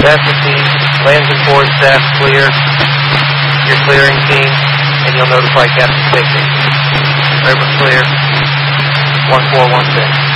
Basket team, lands and board staff clear. Your clearing team, and you'll notify Captain Safety. River clear. 1416.